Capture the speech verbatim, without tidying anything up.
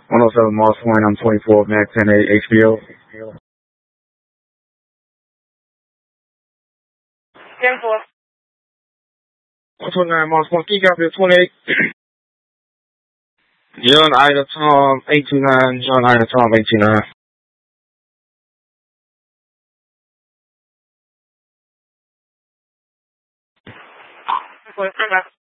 one oh seven Moss Point, I'm twenty-four, Mac ten A, H B O. ten four. one twenty-nine Moss Point, can you copy the twenty-eight? John Ida Tom, eight two nine, John Ida Tom, eight two nine. ten four.